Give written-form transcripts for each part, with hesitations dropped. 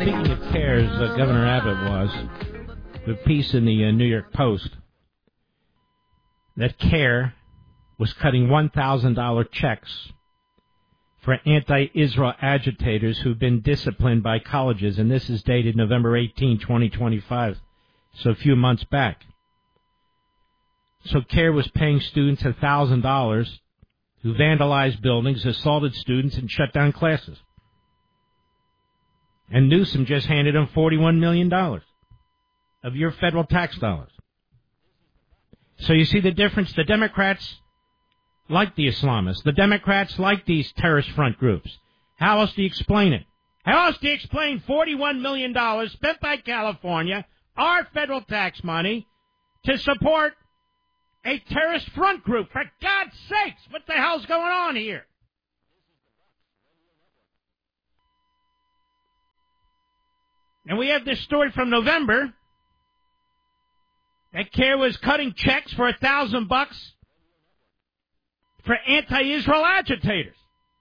Speaking of CARES, Governor Abbott was, the piece in the New York Post, that CARE was cutting $1,000 checks for anti-Israel agitators who've been disciplined by colleges, and this is dated November 18, 2025, so a few months back. So CARE was paying students $1,000 who vandalized buildings, assaulted students, and shut down classes. And Newsom just handed them $41 million of your federal tax dollars. So you see the difference? The Democrats like the Islamists. The Democrats like these terrorist front groups. How else do you explain it? How else do you explain $41 million spent by California, our federal tax money, to support a terrorist front group? For God's sakes, what the hell's going on here? And we have this story from November that CARE was cutting checks for $1,000 for anti-Israel agitators.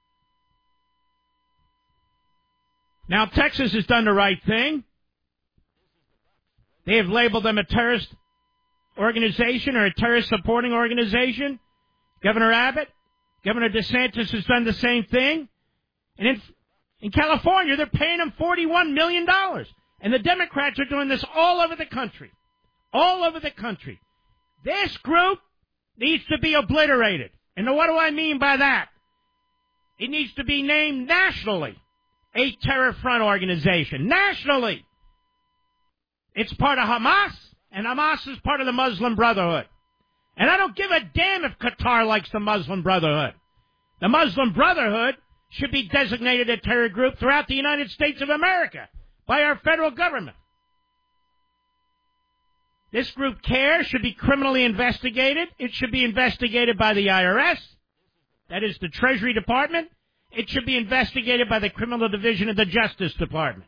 Now, Texas has done the right thing. They have labeled them a terrorist organization or a terrorist-supporting organization. Governor Abbott, Governor DeSantis has done the same thing. And in California, they're paying them $41 million. And the Democrats are doing this all over the country. All over the country. This group needs to be obliterated. And what do I mean by that? It needs to be named nationally a terror front organization. Nationally. It's part of Hamas, and Hamas is part of the Muslim Brotherhood. And I don't give a damn if Qatar likes the Muslim Brotherhood. The Muslim Brotherhood should be designated a terror group throughout the United States of America by our federal government. This group, CARE, should be criminally investigated. It should be investigated by the IRS, that is the Treasury Department. It should be investigated by the Criminal Division of the Justice Department.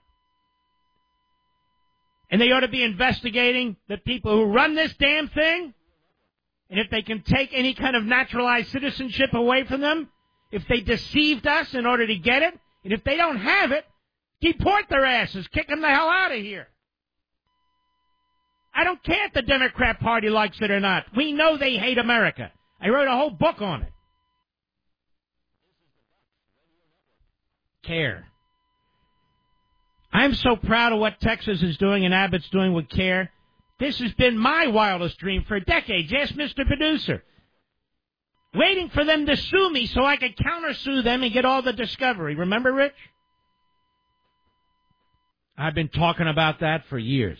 And they ought to be investigating the people who run this damn thing. And if they can take any kind of naturalized citizenship away from them, if they deceived us in order to get it, and if they don't have it, deport their asses, kick them the hell out of here. I don't care if the Democrat Party likes it or not. We know they hate America. I wrote a whole book on it. CARE. I'm so proud of what Texas is doing and Abbott's doing with CARE. This has been my wildest dream for decades. Ask Mr. Producer. Waiting for them to sue me so I could countersue them and get all the discovery. Remember, Rich? I've been talking about that for years.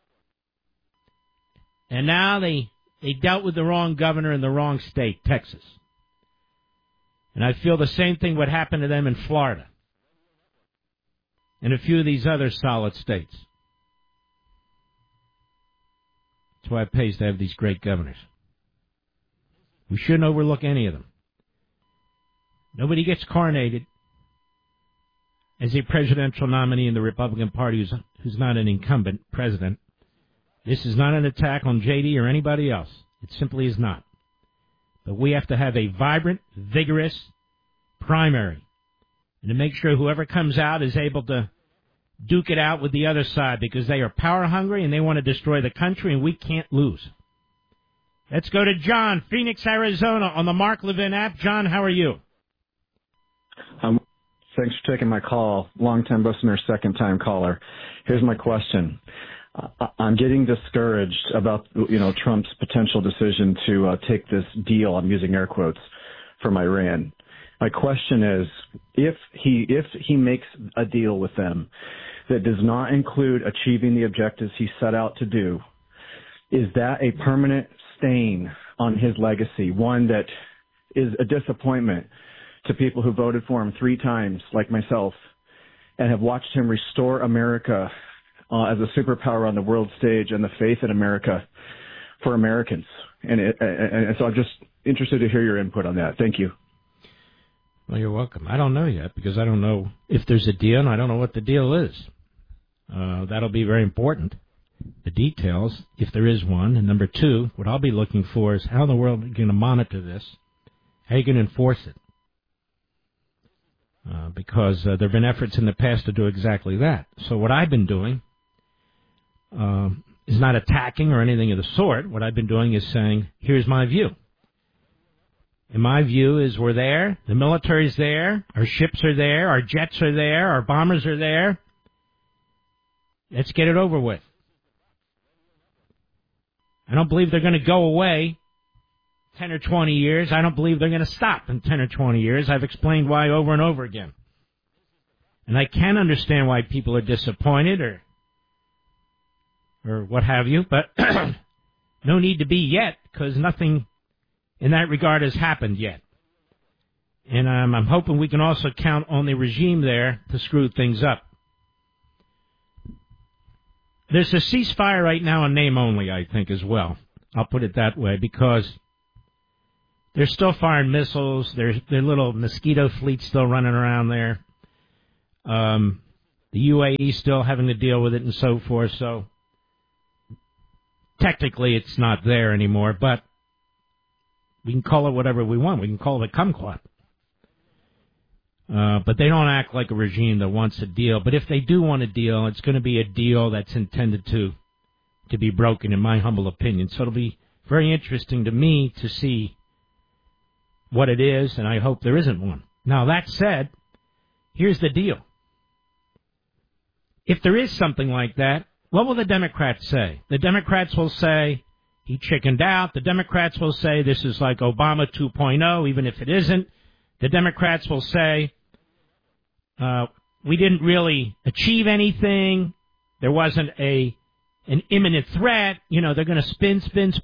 And now they dealt with the wrong governor in the wrong state, Texas. And I feel the same thing would happen to them in Florida and a few of these other solid states. That's why it pays to have these great governors. We shouldn't overlook any of them. Nobody gets coronated as a presidential nominee in the Republican Party who's not an incumbent president. This is not an attack on J.D. or anybody else. It simply is not. But we have to have a vibrant, vigorous primary. And to make sure whoever comes out is able to duke it out with the other side because they are power hungry and they want to destroy the country and we can't lose. Let's go to John, Phoenix, Arizona, on the Mark Levin app. John, how are you? Thanks for taking my call. Long-time listener, second-time caller. Here's my question. I'm getting discouraged about, Trump's potential decision to take this deal, I'm using air quotes, from Iran. My question is, if he makes a deal with them that does not include achieving the objectives he set out to do, is that a permanent stain on his legacy, one that is a disappointment to people who voted for him 3 times, like myself, and have watched him restore America as a superpower on the world stage and the faith in America for Americans? And so I'm just interested to hear your input on that. Thank you. Well, you're welcome. I don't know yet because I don't know if there's a deal and I don't know what the deal is. That'll be very important. The details, if there is one. And number 2, what I'll be looking for is how in the world are you going to monitor this? How are you going to enforce it? because there have been efforts in the past to do exactly that. So what I've been doing is not attacking or anything of the sort. What I've been doing is saying, here's my view. And my view is we're there, the military's there, our ships are there, our jets are there, our bombers are there. Let's get it over with. I don't believe they're going to go away 10 or 20 years. I don't believe they're going to stop in 10 or 20 years. I've explained why over and over again. And I can understand why people are disappointed or what have you, but no need to be yet, because nothing in that regard has happened yet. And I'm hoping we can also count on the regime there to screw things up. There's a ceasefire right now in name only, I think, as well. I'll put it that way, because they're still firing missiles. Their little mosquito fleet's still running around there. The UAE still having to deal with it and so forth. So technically it's not there anymore, but we can call it whatever we want. We can call it a kumquat. But they don't act like a regime that wants a deal. But if they do want a deal, it's going to be a deal that's intended to be broken, in my humble opinion. So it'll be very interesting to me to see what it is, and I hope there isn't one. Now, that said, here's the deal. If there is something like that, what will the Democrats say? The Democrats will say he chickened out. The Democrats will say this is like Obama 2.0, even if it isn't. The Democrats will say we didn't really achieve anything. There wasn't an imminent threat. You know, they're going to spin.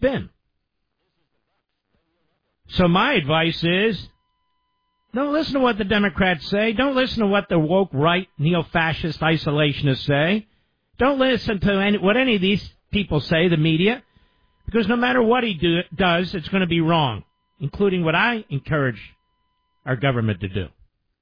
So my advice is, don't listen to what the Democrats say. Don't listen to what the woke right neo-fascist isolationists say. Don't listen to what any of these people say, the media, because no matter what he does, it's going to be wrong, including what I encourage our government to do.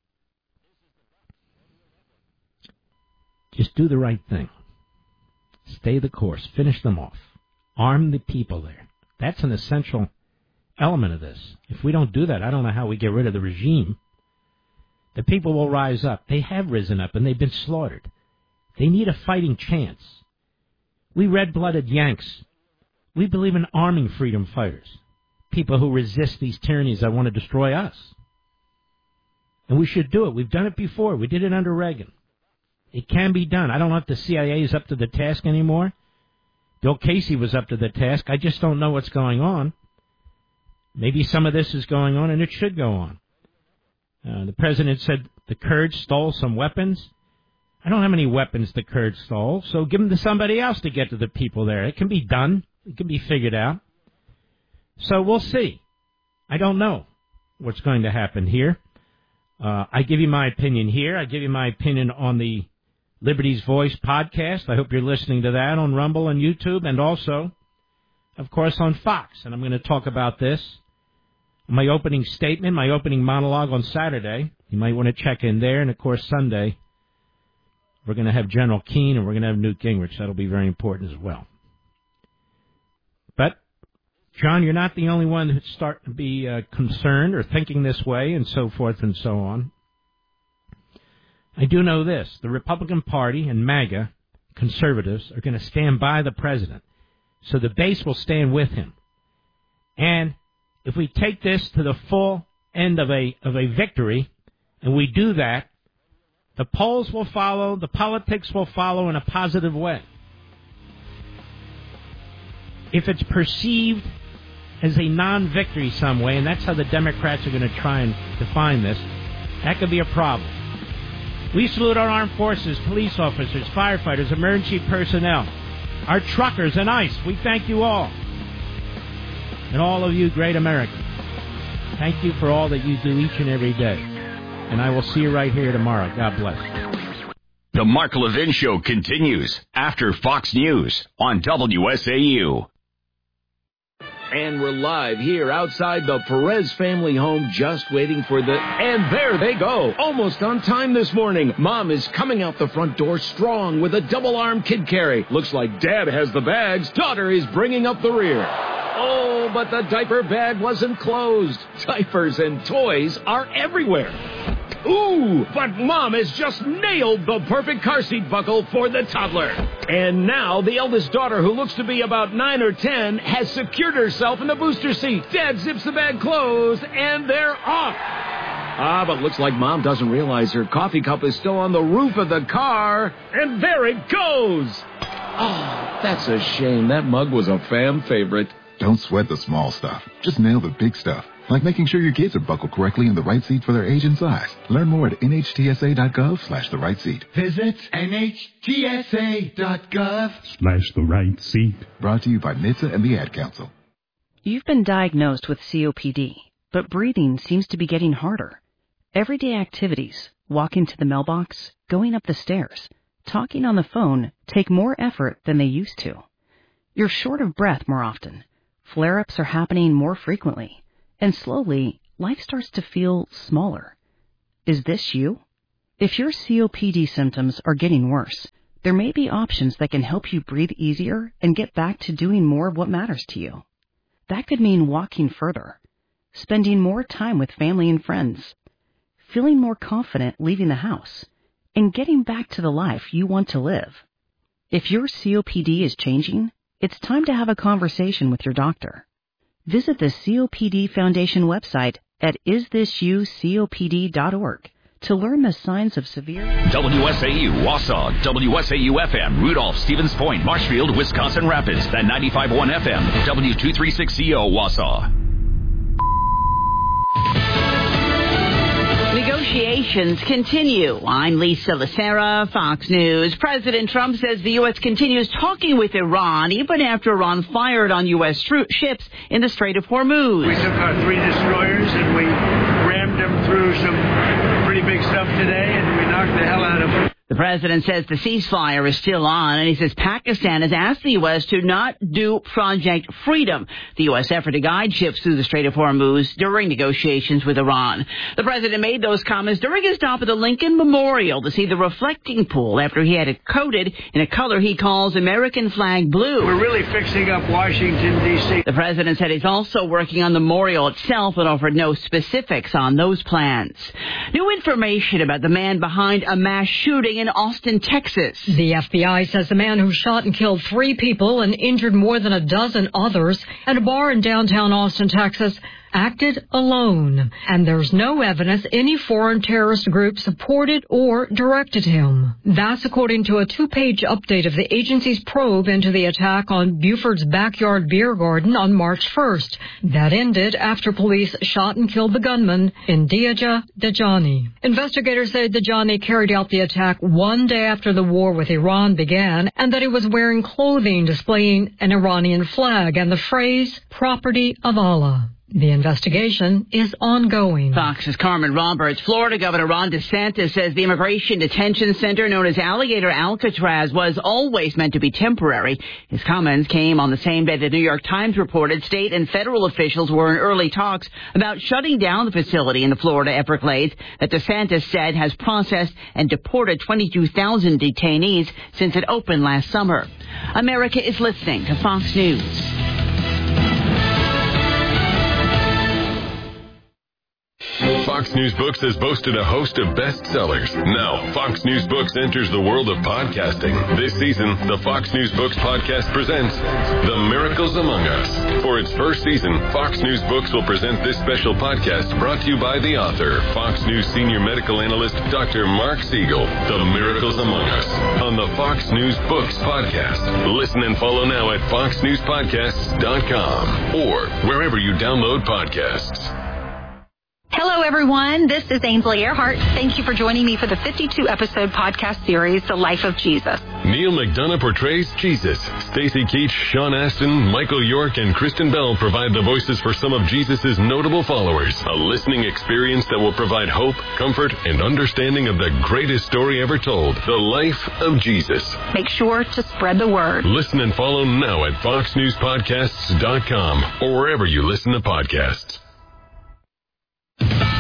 Just do the right thing. Stay the course. Finish them off. Arm the people there. That's an essential element of this. If we don't do that, I don't know how we get rid of the regime. The people will rise up. They have risen up, and they've been slaughtered. They need a fighting chance. We red-blooded Yanks, we believe in arming freedom fighters, people who resist these tyrannies that want to destroy us. And we should do it. We've done it before. We did it under Reagan. It can be done. I don't know if the CIA is up to the task anymore. Bill Casey was up to the task. I just don't know what's going on. Maybe some of this is going on, and it should go on. The president said the Kurds stole some weapons. I don't know how many weapons the Kurds stole, so give them to somebody else to get to the people there. It can be done. It can be figured out. So we'll see. I don't know what's going to happen here. I give you my opinion here. I give you my opinion on the Liberty's Voice podcast. I hope you're listening to that on Rumble and YouTube, and also, of course, on Fox. And I'm going to talk about this. My opening statement, my opening monologue on Saturday. You might want to check in there. And, of course, Sunday, we're going to have General Keane and we're going to have Newt Gingrich. That'll be very important as well. But, John, you're not the only one who's starting to be concerned or thinking this way and so forth and so on. I do know this. The Republican Party and MAGA conservatives are going to stand by the president. So the base will stand with him. And if we take this to the full end of a victory, and we do that, the polls will follow, the politics will follow in a positive way. If it's perceived as a non-victory some way, and that's how the Democrats are going to try and define this, that could be a problem. We salute our armed forces, police officers, firefighters, emergency personnel, our truckers and ICE. We thank you all. And all of you great Americans. Thank you for all that you do each and every day. And I will see you right here tomorrow. God bless. The Mark Levin Show continues after Fox News on WSAU. And we're live here outside the Perez family home, just waiting for and there they go. Almost on time this morning. Mom is coming out the front door strong with a double-arm kid carry. Looks like Dad has the bags. Daughter is bringing up the rear. Oh, but the diaper bag wasn't closed. Diapers and toys are everywhere. Ooh, but Mom has just nailed the perfect car seat buckle for the toddler. And now the eldest daughter, who looks to be about 9 or 10, has secured herself in the booster seat. Dad zips the bag closed, and they're off. But looks like Mom doesn't realize her coffee cup is still on the roof of the car, and there it goes. Oh, that's a shame. That mug was a fan favorite. Don't sweat the small stuff. Just nail the big stuff. Like making sure your kids are buckled correctly in the right seat for their age and size. Learn more at nhtsa.gov/the right seat. Visit nhtsa.gov/the right seat. Brought to you by NHTSA and the Ad Council. You've been diagnosed with COPD, but breathing seems to be getting harder. Everyday activities, walking to the mailbox, going up the stairs, talking on the phone, take more effort than they used to. You're short of breath more often. Flare-ups are happening more frequently. And slowly, life starts to feel smaller. Is this you? If your COPD symptoms are getting worse, there may be options that can help you breathe easier and get back to doing more of what matters to you. That could mean walking further, spending more time with family and friends, feeling more confident leaving the house, and getting back to the life you want to live. If your COPD is changing, it's time to have a conversation with your doctor. Visit the COPD Foundation website at isthisyoucopd.org to learn the signs of severe... WSAU, Wausau, WSAU-FM, Rudolph, Stevens Point, Marshfield, Wisconsin Rapids, and 95.1 FM, W236CO, Wausau. Negotiations continue. I'm Lisa Lacera, Fox News. President Trump says the U.S. continues talking with Iran even after Iran fired on U.S. ships in the Strait of Hormuz. We took our 3 destroyers and we rammed them through some pretty big stuff today, and we knocked the hell out of them. The president says the ceasefire is still on, and he says Pakistan has asked the U.S. to not do Project Freedom, the U.S. effort to guide ships through the Strait of Hormuz during negotiations with Iran. The president made those comments during his stop at the Lincoln Memorial to see the reflecting pool after he had it coated in a color he calls American flag blue. We're really fixing up Washington, D.C. The president said he's also working on the memorial itself and offered no specifics on those plans. New information about the man behind a mass shooting in Austin, Texas. The FBI says the man who shot and killed 3 people and injured more than a dozen others at a bar in downtown Austin, Texas, acted alone, and there's no evidence any foreign terrorist group supported or directed him. That's according to a 2-page update of the agency's probe into the attack on Buford's Backyard Beer Garden on March 1st. That ended after police shot and killed the gunman, India Dajani. Investigators say Dajani carried out the attack 1 day after the war with Iran began, and that he was wearing clothing displaying an Iranian flag and the phrase, "Property of Allah." The investigation is ongoing. Fox's Carmen Roberts. Florida Governor Ron DeSantis says the immigration detention center known as Alligator Alcatraz was always meant to be temporary. His comments came on the same day the New York Times reported state and federal officials were in early talks about shutting down the facility in the Florida Everglades that DeSantis said has processed and deported 22,000 detainees since it opened last summer. America is listening to Fox News. Fox News Books has boasted a host of bestsellers. Now, Fox News Books enters the world of podcasting. This season, the Fox News Books podcast presents The Miracles Among Us. For its first season, Fox News Books will present this special podcast brought to you by the author, Fox News senior medical analyst, Dr. Mark Siegel. The Miracles Among Us on the Fox News Books podcast. Listen and follow now at foxnewspodcasts.com or wherever you download podcasts. Hello, everyone. This is Ainsley Earhart. Thank you for joining me for the 52-episode podcast series, The Life of Jesus. Neil McDonough portrays Jesus. Stacey Keach, Sean Astin, Michael York, and Kristen Bell provide the voices for some of Jesus' notable followers. A listening experience that will provide hope, comfort, and understanding of the greatest story ever told, The Life of Jesus. Make sure to spread the word. Listen and follow now at foxnewspodcasts.com or wherever you listen to podcasts.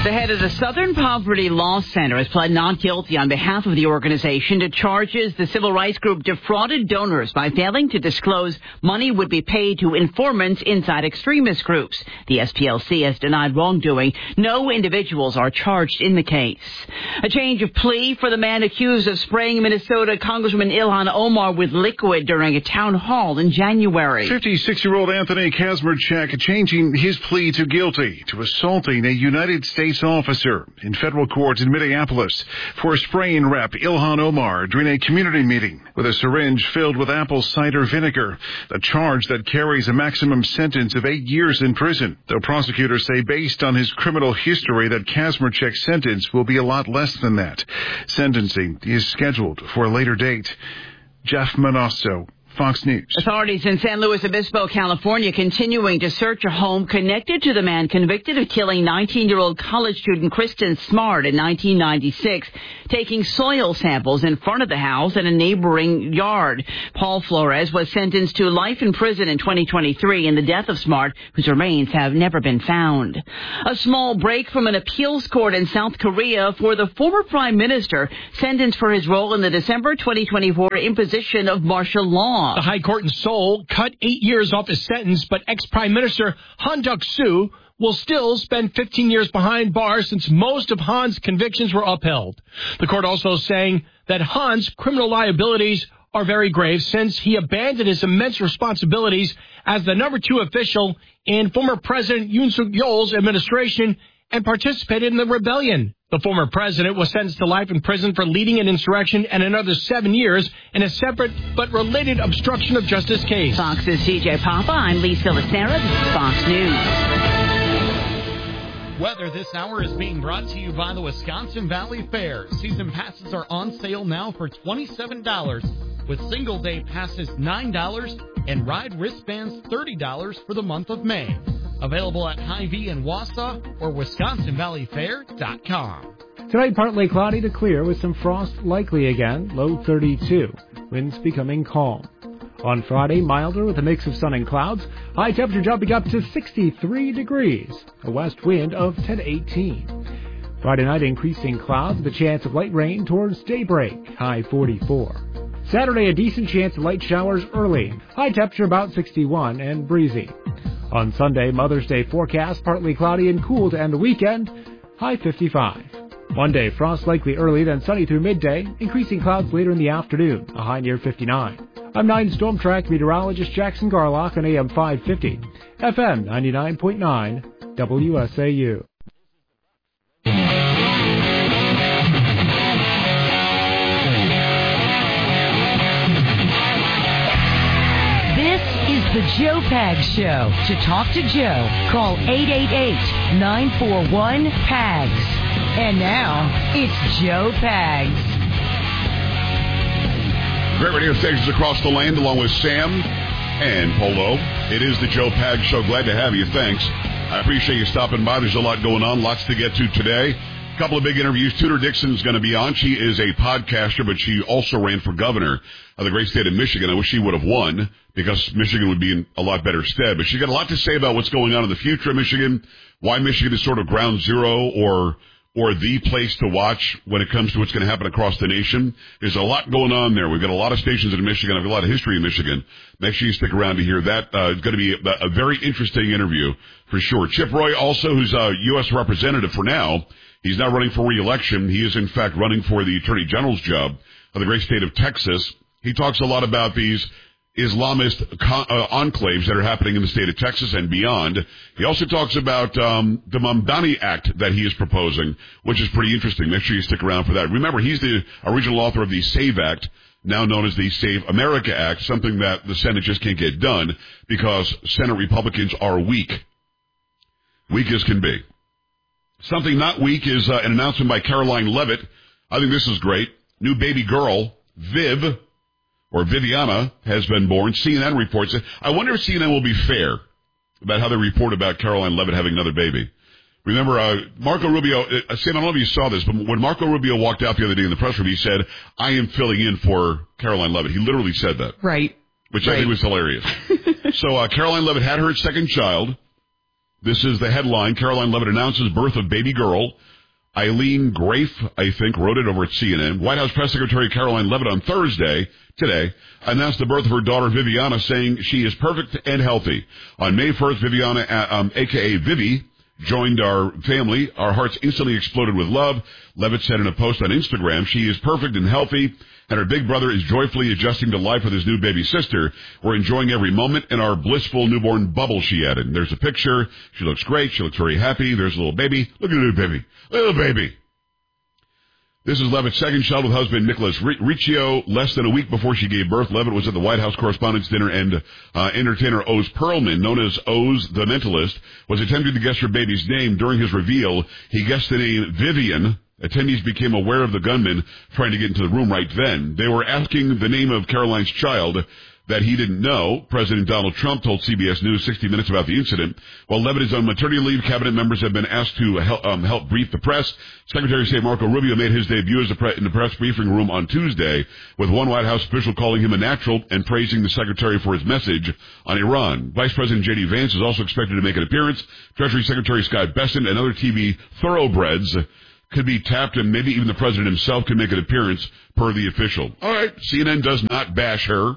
The head of the Southern Poverty Law Center has pled not guilty on behalf of the organization to charges the civil rights group defrauded donors by failing to disclose money would be paid to informants inside extremist groups. The SPLC has denied wrongdoing. No individuals are charged in the case. A change of plea for the man accused of spraying Minnesota Congressman Ilhan Omar with liquid during a town hall in January. 56-year-old Anthony Kazmarchak changing his plea to guilty to assaulting a United States officer in federal court in Minneapolis for spraying Rep. Ilhan Omar during a community meeting with a syringe filled with apple cider vinegar, a charge that carries a maximum sentence of 8 years in prison, though prosecutors say based on his criminal history that Kazmarchak's sentence will be a lot less than that. Sentencing is scheduled for a later date. Jeff Manasso, Fox News. Authorities in San Luis Obispo, California, continuing to search a home connected to the man convicted of killing 19-year-old college student Kristen Smart in 1996, taking soil samples in front of the house and a neighboring yard. Paul Flores was sentenced to life in prison in 2023 in the death of Smart, whose remains have never been found. A small break from an appeals court in South Korea for the former prime minister sentenced for his role in the December 2024 imposition of martial law. The High Court in Seoul cut 8 years off his sentence, but ex-Prime Minister Han Duck-soo will still spend 15 years behind bars since most of Han's convictions were upheld. The court also saying that Han's criminal liabilities are very grave since he abandoned his immense responsibilities as the number 2 official in former President Yoon Suk-yeol's administration and participated in the rebellion. The former president was sentenced to life in prison for leading an insurrection and another 7 years in a separate but related obstruction of justice case. Fox's CJ Papa, I'm Lisa Lacera. This is Fox News. Weather this hour is being brought to you by the Wisconsin Valley Fair. Season passes are on sale now for $27, with single-day passes $9 and ride wristbands $30 for the month of May. Available at Hy-Vee in Wausau or WisconsinValleyFair.com. Tonight, partly cloudy to clear with some frost likely again, low 32. Winds becoming calm. On Friday, milder with a mix of sun and clouds. High temperature jumping up to 63 degrees. A west wind of 10 to 18. Friday night, increasing clouds with a chance of light rain towards daybreak. High 44. Saturday, a decent chance of light showers early. High temperature about 61 and breezy. On Sunday, Mother's Day forecast, partly cloudy and cool to end the weekend, high 55. Monday, frost likely early, then sunny through midday, increasing clouds later in the afternoon, a high near 59. I'm 9 Storm Track meteorologist Jackson Garlock on AM 550, FM 99.9, WSAU. The Joe Pags Show. To talk to Joe, call 888-941-PAGS. And now, it's Joe Pags. Great radio stations across the land, along with Sam and Polo. It is the Joe Pags Show. Glad to have you. Thanks. I appreciate you stopping by. There's a lot going on, lots to get to today. A couple of big interviews. Tudor Dixon's going to be on. She is a podcaster, but she also ran for governor of the great state of Michigan. I wish she would have won because Michigan would be in a lot better stead. But she's got a lot to say about what's going on in the future of Michigan, why Michigan is sort of ground zero or the place to watch when it comes to what's going to happen across the nation. There's a lot going on there. We've got a lot of stations in Michigan. I've got a lot of history in Michigan. Make sure you stick around to hear that. It's going to be a very interesting interview for sure. Chip Roy also, who's a U.S. representative for now. He's not running for re-election. He is, in fact, running for the Attorney General's job of the great state of Texas. He talks a lot about these Islamist enclaves that are happening in the state of Texas and beyond. He also talks about the Mamdani Act that he is proposing, which is pretty interesting. Make sure you stick around for that. Remember, he's the original author of the SAVE Act, now known as the Save America Act, something that the Senate just can't get done because Senate Republicans are weak. Weak as can be. Something not weak is an announcement by Caroline Levitt. I think this is great. New baby girl, Viv, or Viviana, has been born. CNN reports it. I wonder if CNN will be fair about how they report about Caroline Levitt having another baby. Remember, Marco Rubio, Sam, I don't know if you saw this, but when Marco Rubio walked out the other day in the press room, he said, I am filling in for Caroline Levitt. He literally said that. Right. Which I think was hilarious. So Caroline Levitt had her second child. This is the headline. Caroline Levitt announces birth of baby girl. Eileen Grafe, I think, wrote it over at CNN. White House Press Secretary Caroline Levitt on Thursday, today, announced the birth of her daughter Viviana, saying she is perfect and healthy. On May 1st, Viviana, a.k.a. Vivi, joined our family. Our hearts instantly exploded with love. Levitt said in a post on Instagram, she is perfect and healthy, and her big brother is joyfully adjusting to life with his new baby sister. We're enjoying every moment in our blissful newborn bubble, she added. And there's a picture. She looks great. She looks very happy. There's a little baby. Look at the little baby. Little baby. This is Levitt's second child with husband Nicholas Riccio. Less than a week before she gave birth, Levitt was at the White House Correspondents' Dinner, and entertainer Oz Perlman, known as Oz the Mentalist, was attempting to guess her baby's name. During his reveal, he guessed the name Vivian. Attendees became aware of the gunman trying to get into the room right then. They were asking the name of Caroline's child that he didn't know. President Donald Trump told CBS News 60 Minutes about the incident. While Levitt is on maternity leave, cabinet members have been asked to help brief the press. Secretary of State Marco Rubio made his debut in the press briefing room on Tuesday, with one White House official calling him a natural and praising the secretary for his message on Iran. Vice President J.D. Vance is also expected to make an appearance. Treasury Secretary Scott Bessent and other TV thoroughbreds could be tapped, and maybe even the president himself could make an appearance, per the official. All right, CNN does not bash her.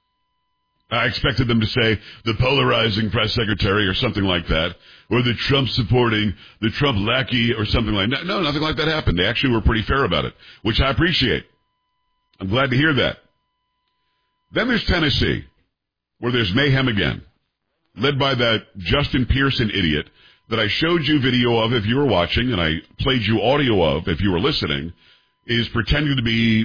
I expected them to say the polarizing press secretary or something like that, or the Trump supporting, the Trump lackey or something like that. No, nothing like that happened. They actually were pretty fair about it, which I appreciate. I'm glad to hear that. Then there's Tennessee, where there's mayhem again, led by that Justin Pearson idiot that I showed you video of if you were watching, and I played you audio of if you were listening, is pretending to be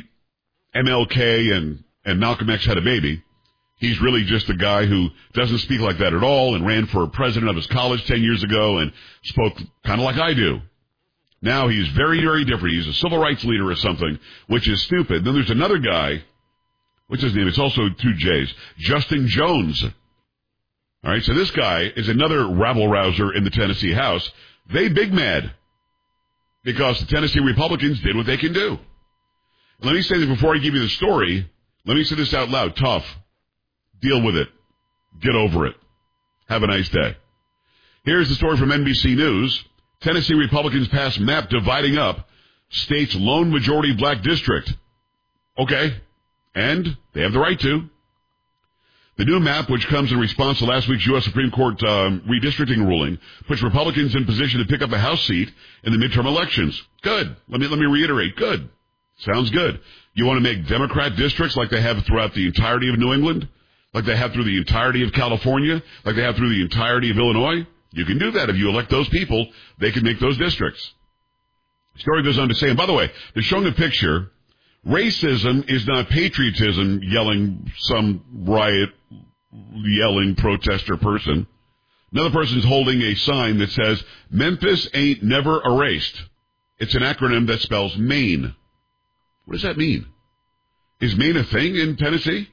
MLK and Malcolm X had a baby. He's really just a guy who doesn't speak like that at all and ran for president of his college 10 years ago and spoke kind of like I do. Now he's very, very different. He's a civil rights leader or something, which is stupid. Then there's another guy, what's his name? It's also two J's, Justin Jones. All right, so this guy is another rabble-rouser in the Tennessee House. They big mad because the Tennessee Republicans did what they can do. Let me say this before I give you the story. Let me say this out loud. Tough. Deal with it. Get over it. Have a nice day. Here's the story from NBC News. Tennessee Republicans pass map dividing up state's lone majority black district. Okay. And they have the right to. The new map, which comes in response to last week's U.S. Supreme Court redistricting ruling, puts Republicans in position to pick up a House seat in the midterm elections. Good. Let me reiterate. Good. Sounds good. You want to make Democrat districts like they have throughout the entirety of New England? Like they have through the entirety of California? Like they have through the entirety of Illinois? You can do that. If you elect those people, they can make those districts. The story goes on to say, and by the way, they're showing a picture. Racism is not patriotism, yelling some riot, yelling protester person. Another person's holding a sign that says, Memphis ain't never erased. It's an acronym that spells Maine. What does that mean? Is Maine a thing in Tennessee?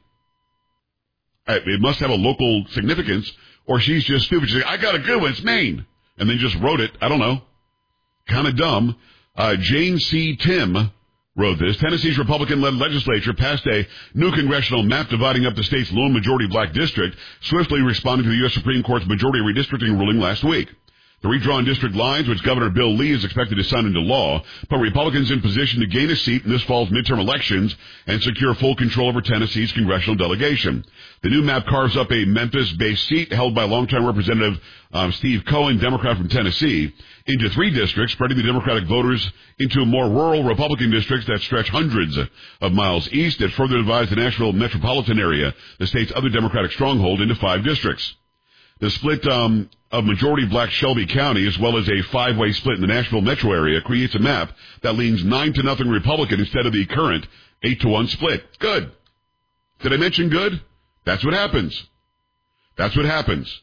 It must have a local significance, or she's just stupid. She's like, I got a good one, it's Maine. And then just wrote it. I don't know. Kind of dumb. Jane C. Tim wrote this. Tennessee's Republican-led legislature passed a new congressional map dividing up the state's lone majority black district, swiftly responding to the U.S. Supreme Court's majority redistricting ruling last week. The redrawn district lines, which Governor Bill Lee is expected to sign into law, put Republicans in position to gain a seat in this fall's midterm elections and secure full control over Tennessee's congressional delegation. The new map carves up a Memphis-based seat held by longtime Representative Steve Cohen, Democrat from Tennessee, into three districts, spreading the Democratic voters into more rural Republican districts that stretch hundreds of miles east. It further divides the Nashville metropolitan area, the state's other Democratic stronghold, into 5 districts. The split of majority black Shelby County, as well as a 5-way split in the Nashville metro area, creates a map that leans 9-0 Republican instead of the current 8-1 split. Good. Did I mention good? That's what happens. That's what happens.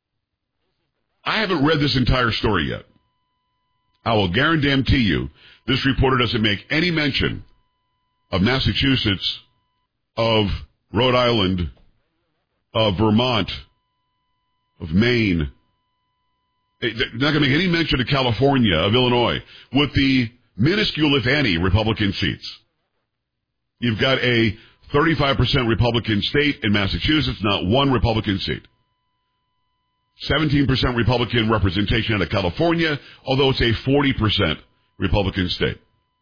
I haven't read this entire story yet. I will guarantee you this reporter doesn't make any mention of Massachusetts, of Rhode Island, of Vermont, of Maine. They're not going to make any mention of California, of Illinois, with the minuscule, if any, Republican seats. You've got a 35% Republican state in Massachusetts, not one Republican seat. 17% Republican representation out of California, although it's a 40% Republican state.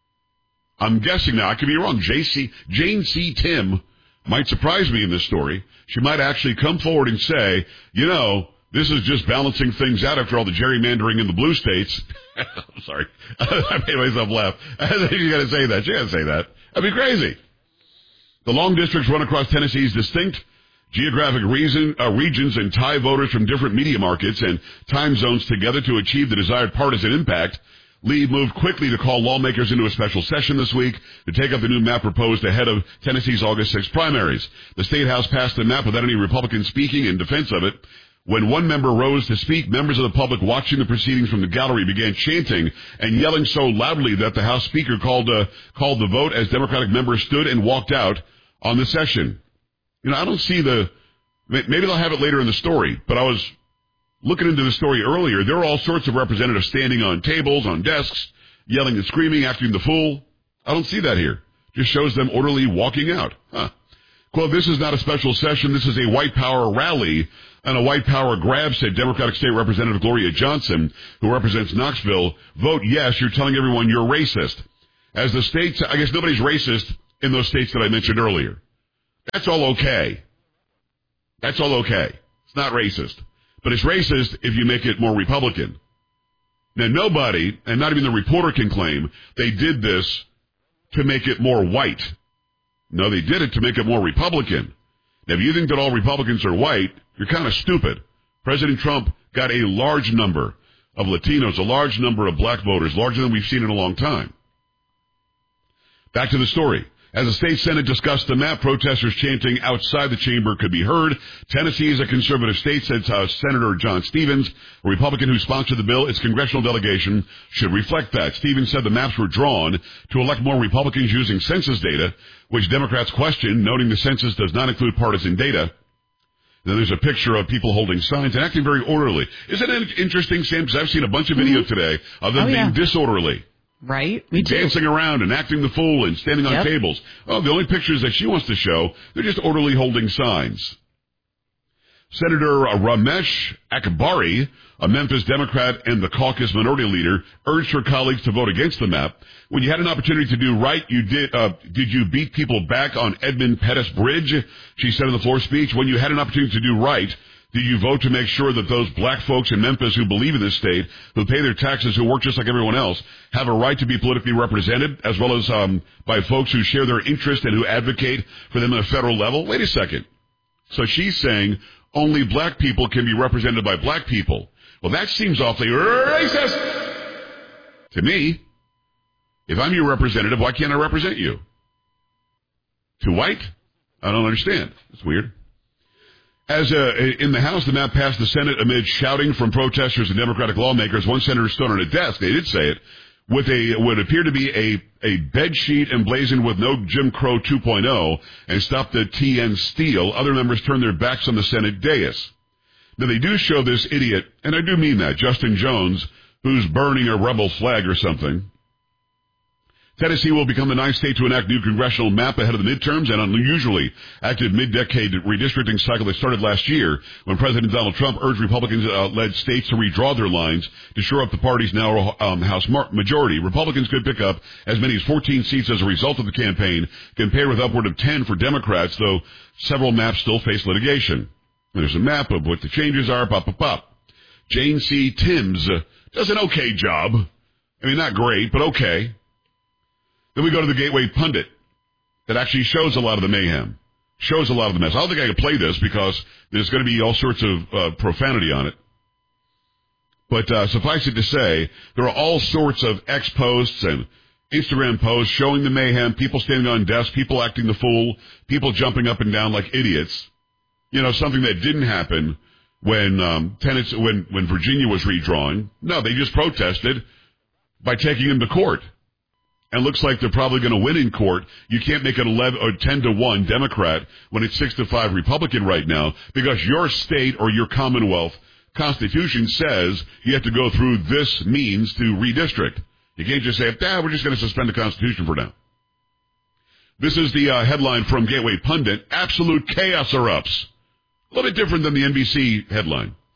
I'm guessing now, I could be wrong, Jane C. Tim might surprise me in this story. She might actually come forward and say, this is just balancing things out after all the gerrymandering in the blue states. I'm sorry. I made myself laugh. You gotta say that. You gotta say that. That'd be crazy. The long districts run across Tennessee's distinct geographic regions and tie voters from different media markets and time zones together to achieve the desired partisan impact. Lee moved quickly to call lawmakers into a special session this week to take up the new map proposed ahead of Tennessee's August 6 primaries. The State House passed the map without any Republicans speaking in defense of it. When one member rose to speak, members of the public watching the proceedings from the gallery began chanting and yelling so loudly that the House Speaker called the vote as Democratic members stood and walked out on the session. I don't see maybe they'll have it later in the story, but I was looking into the story earlier. There are all sorts of representatives standing on tables, on desks, yelling and screaming, acting the fool. I don't see that here. Just shows them orderly walking out. Quote, this is not a special session. This is a white power rally and a white power grab, said Democratic State Representative Gloria Johnson, who represents Knoxville. Vote yes. You're telling everyone you're racist. As the states, I guess nobody's racist in those states that I mentioned earlier. That's all okay. That's all okay. It's not racist. But it's racist if you make it more Republican. Now, nobody, and not even the reporter, can claim they did this to make it more white. No, they did it to make it more Republican. Now, if you think that all Republicans are white, you're kind of stupid. President Trump got a large number of Latinos, a large number of black voters, larger than we've seen in a long time. Back to the story. As the state Senate discussed the map, protesters chanting outside the chamber could be heard. Tennessee is a conservative state, said Senator John Stevens, a Republican who sponsored the bill. Its congressional delegation should reflect that. Stevens said the maps were drawn to elect more Republicans using census data, which Democrats questioned, noting the census does not include partisan data. Then there's a picture of people holding signs and acting very orderly. Isn't it interesting, Sam? Because I've seen a bunch of videos today of them being disorderly. Right? Me too. Dancing around and acting the fool and standing on tables. Oh, the only pictures that she wants to show, they're just orderly holding signs. Senator Ramesh Akbari, a Memphis Democrat and the caucus minority leader, urged her colleagues to vote against the map. When you had an opportunity to do right, you did you beat people back on Edmund Pettus Bridge? She said in the floor speech. When you had an opportunity to do right, did you vote to make sure that those black folks in Memphis who believe in this state, who pay their taxes, who work just like everyone else, have a right to be politically represented, as well as by folks who share their interest and who advocate for them at a federal level? Wait a second. So she's saying only black people can be represented by black people. Well, that seems awfully racist to me. If I'm your representative, why can't I represent you? Too white? I don't understand. It's weird. As in the House, the map passed the Senate amid shouting from protesters and Democratic lawmakers. One senator stood on a desk, they did say it, with what appeared to be a bed sheet emblazoned with no Jim Crow 2.0 and stop the TN steal. Other members turned their backs on the Senate dais. Now, they do show this idiot, and I do mean that, Justin Jones, who's burning a rebel flag or something. Tennessee will become the ninth state to enact new congressional map ahead of the midterms and unusually active mid-decade redistricting cycle that started last year when President Donald Trump urged Republicans-led states to redraw their lines to shore up the party's now House majority. Republicans could pick up as many as 14 seats as a result of the campaign, compared with upward of 10 for Democrats, though several maps still face litigation. There's a map of what the changes are, Jane C. Timms does an okay job. I mean, not great, but okay. Then we go to the Gateway Pundit that actually shows a lot of the mayhem, shows a lot of the mess. I don't think I can play this because there's going to be all sorts of profanity on it. But suffice it to say, there are all sorts of X posts and Instagram posts showing the mayhem, people standing on desks, people acting the fool, people jumping up and down like idiots. You know, something that didn't happen when when Virginia was redrawing. No, they just protested by taking him to court. And looks like they're probably going to win in court. You can't make it 11 or 10-1 Democrat when it's 6-5 Republican right now because your state or your Commonwealth Constitution says you have to go through this means to redistrict. You can't just say, we're just going to suspend the Constitution for now. This is the headline from Gateway Pundit. Absolute chaos erupts. A little bit different than the NBC headline.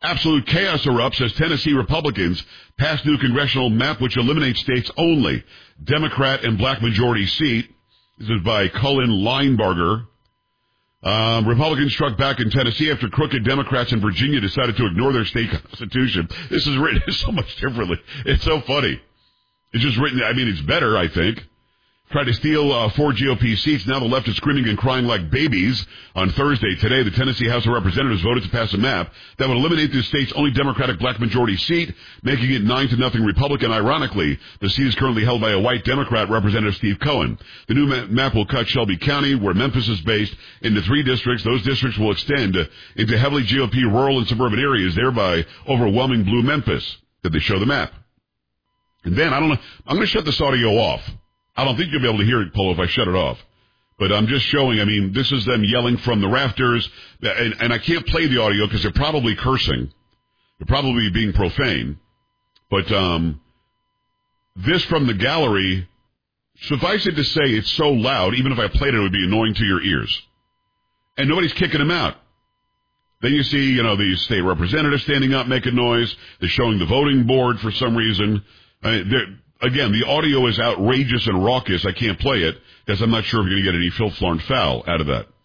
Absolute chaos erupts as Tennessee Republicans pass new congressional map which eliminates states only Democrat and black majority seat. This is by Cullen Linebarger. Republicans struck back in Tennessee after crooked Democrats in Virginia decided to ignore their state constitution. This is written so much differently. It's so funny. It's just written, I mean, it's better, I think. Tried to steal 4 GOP seats. Now the left is screaming and crying like babies. On Thursday, today, the Tennessee House of Representatives voted to pass a map that would eliminate the state's only Democratic black majority seat, making it 9-0 Republican. Ironically, the seat is currently held by a white Democrat, Representative Steve Cohen. The new map will cut Shelby County, where Memphis is based, into 3 districts. Those districts will extend into heavily GOP rural and suburban areas, thereby overwhelming blue Memphis. Did they show the map? And then, I don't know, I'm going to shut this audio off. I don't think you'll be able to hear it, Polo, if I shut it off. But I'm just showing, I mean, this is them yelling from the rafters, and I can't play the audio because they're probably cursing. They're probably being profane. But this from the gallery, suffice it to say, it's so loud, even if I played it, it would be annoying to your ears. And nobody's kicking them out. Then you see, the state representative standing up, making noise. They're showing the voting board for some reason. Again, the audio is outrageous and raucous. I can't play it because I'm not sure if you're going to get any filth, floor, and foul out of that.